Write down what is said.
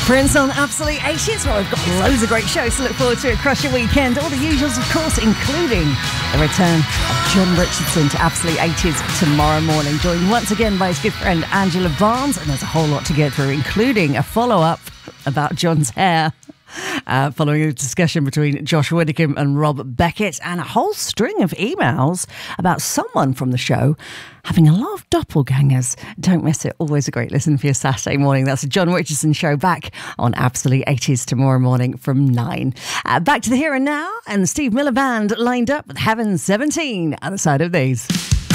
Prince on Absolute 80s. Well, we've got loads of great shows to look forward to across your weekend. All the usuals, of course, including the return of John Richardson to Absolute 80s tomorrow morning, joined once again by his good friend Angela Barnes. And there's a whole lot to get through, including a follow-up about John's hair. Following a discussion between Josh Widdicombe and Rob Beckett, and a whole string of emails about someone from the show having a lot of doppelgangers. Don't miss it. Always a great listen for your Saturday morning. That's the John Richardson Show, back on Absolute 80s tomorrow morning from 9. Back to the here and now, and the Steve Miller Band lined up with Heaven 17 at the side of these.